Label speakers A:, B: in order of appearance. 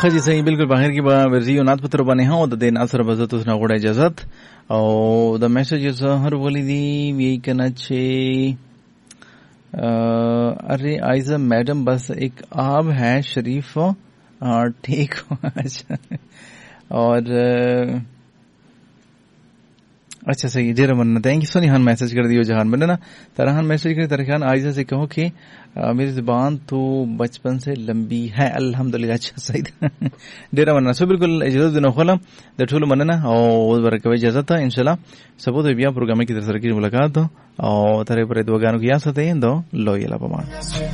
A: خجی صحیح بالکل بغیر کی با ورزیو نات پتر باندې هو د دین اثر بزت اوس نه غوړه اجازه او د میسجز هر ولیدي وی کنه چې अरे आयजा मैडम बस एक आब है शरीफ ठीक अच्छा और अच्छा सही डेरा मन्ना थैंक यू सोनी हान मैसेज कर दियो जहान बने ना तरहान मैसेज करे तरहान आयजा से कहो कि मेरी जुबान तो बचपन से लंबी है अल्हम्दुलिल्लाह अच्छा सही डेरा मन्ना सो बिल्कुल इजाजत देना खोला द ठुल मन्ना ना और बरकवे इजाजत था इंशाल्लाह सबो तो बिया प्रोग्राम की तरफ से मुलाकात हो और तरह पर दो गानों की आस होते हैं दो लो ये ला पमा